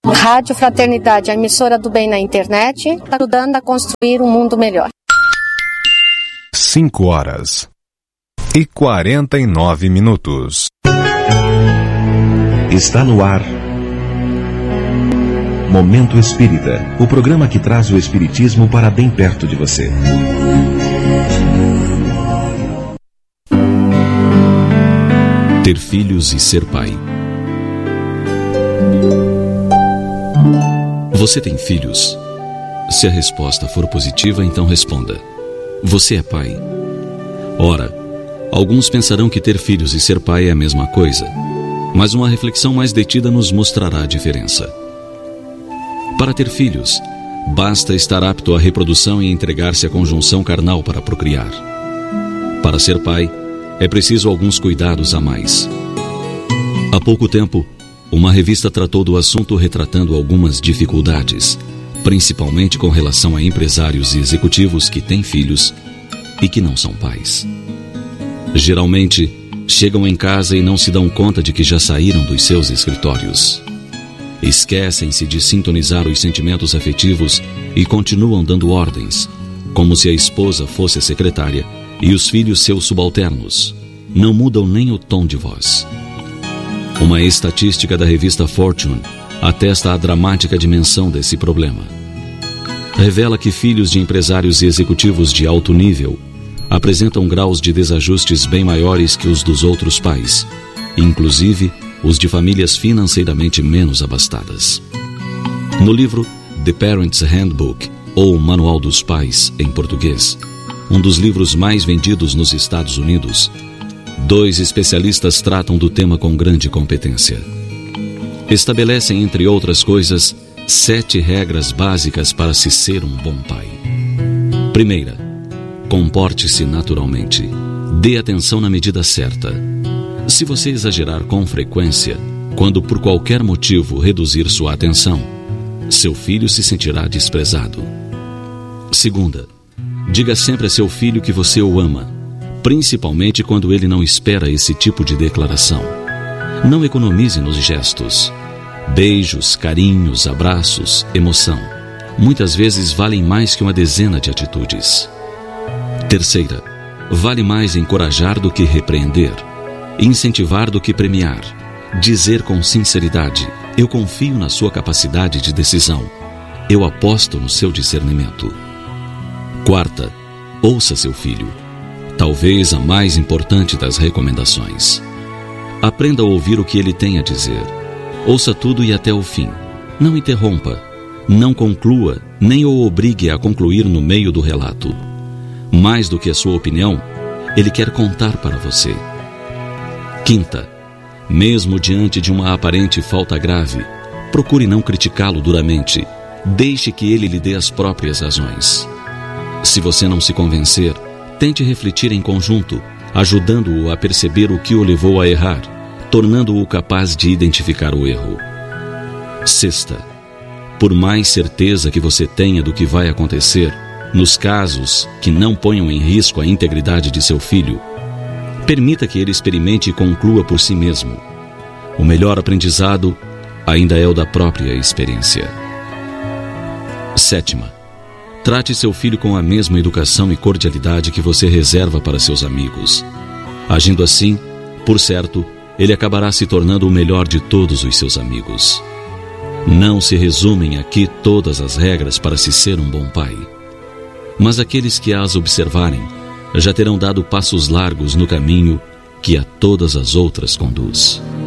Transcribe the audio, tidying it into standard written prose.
Rádio Fraternidade, a emissora do bem na internet, está ajudando a construir um mundo melhor. 5h49. Está no ar Momento Espírita, o programa que traz o espiritismo para bem perto de você. Ter filhos e ser pai. Você tem filhos? Se a resposta for positiva, então responda: você é pai. Ora, alguns pensarão que ter filhos e ser pai é a mesma coisa, mas uma reflexão mais detida nos mostrará a diferença. Para ter filhos, basta estar apto à reprodução e entregar-se à conjunção carnal para procriar. Para ser pai, é preciso alguns cuidados a mais. Há pouco tempo, uma revista tratou do assunto retratando algumas dificuldades, principalmente com relação a empresários e executivos que têm filhos e que não são pais. Geralmente, chegam em casa e não se dão conta de que já saíram dos seus escritórios. Esquecem-se de sintonizar os sentimentos afetivos e continuam dando ordens, como se a esposa fosse a secretária e os filhos seus subalternos. Não mudam nem o tom de voz. Uma estatística da revista Fortune atesta a dramática dimensão desse problema. Revela que filhos de empresários e executivos de alto nível apresentam graus de desajustes bem maiores que os dos outros pais, inclusive os de famílias financeiramente menos abastadas. No livro The Parent's Handbook, ou Manual dos Pais, em português, um dos livros mais vendidos nos Estados Unidos, 2 especialistas tratam do tema com grande competência. Estabelecem, entre outras coisas, 7 regras básicas para se ser um bom pai. Primeira, comporte-se naturalmente. Dê atenção na medida certa. Se você exagerar com frequência, quando por qualquer motivo reduzir sua atenção, seu filho se sentirá desprezado. Segunda, diga sempre a seu filho que você o ama, principalmente quando ele não espera esse tipo de declaração. Não economize nos gestos. Beijos, carinhos, abraços, emoção, muitas vezes valem mais que uma dezena de atitudes. Terceira, vale mais encorajar do que repreender, incentivar do que premiar, dizer com sinceridade: eu confio na sua capacidade de decisão, eu aposto no seu discernimento. Quarta, ouça seu filho. Talvez a mais importante das recomendações. Aprenda a ouvir o que ele tem a dizer. Ouça tudo e até o fim. Não interrompa, não conclua, nem o obrigue a concluir no meio do relato. Mais do que a sua opinião, ele quer contar para você. Quinta, mesmo diante de uma aparente falta grave, procure não criticá-lo duramente. Deixe que ele lhe dê as próprias razões. Se você não se convencer, tente refletir em conjunto, ajudando-o a perceber o que o levou a errar, tornando-o capaz de identificar o erro. Sexta, por mais certeza que você tenha do que vai acontecer, nos casos que não ponham em risco a integridade de seu filho, permita que ele experimente e conclua por si mesmo. O melhor aprendizado ainda é o da própria experiência. Sétima, trate seu filho com a mesma educação e cordialidade que você reserva para seus amigos. Agindo assim, por certo, ele acabará se tornando o melhor de todos os seus amigos. Não se resumem aqui todas as regras para se ser um bom pai, mas aqueles que as observarem já terão dado passos largos no caminho que a todas as outras conduz.